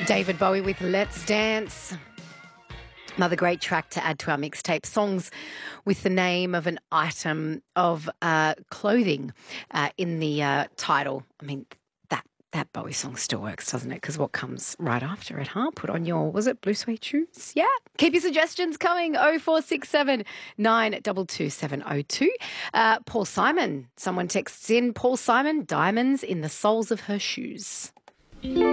David Bowie with Let's Dance. Another great track to add to our mixtape. Songs with the name of an item of clothing in the title. I mean, that Bowie song still works, doesn't it? Because what comes right after it, huh? Put on your, was it Blue Suede Shoes? Yeah. Keep your suggestions coming. 0467 922 702. Paul Simon. Someone texts in, Paul Simon, diamonds in the soles of her shoes.